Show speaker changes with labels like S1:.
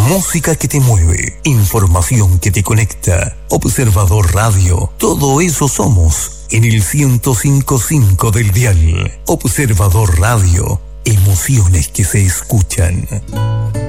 S1: música que te mueve, información que te conecta. Observador Radio, todo eso somos en el 105.5 del dial. Observador Radio, emociones que se escuchan.